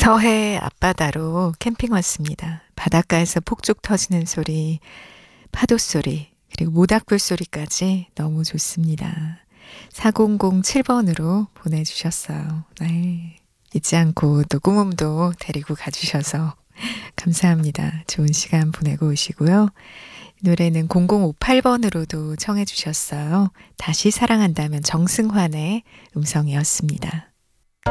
서해 앞바다로 캠핑 왔습니다. 바닷가에서 폭죽 터지는 소리, 파도 소리, 그리고 모닥불 소리까지 너무 좋습니다. 4007번으로 보내주셨어요. 네. 잊지 않고 또 꾸mom도 데리고 가주셔서 감사합니다. 좋은 시간 보내고 오시고요. 노래는 0058번으로도 청해 주셨어요. 다시 사랑한다면 정승환의 음성이었습니다.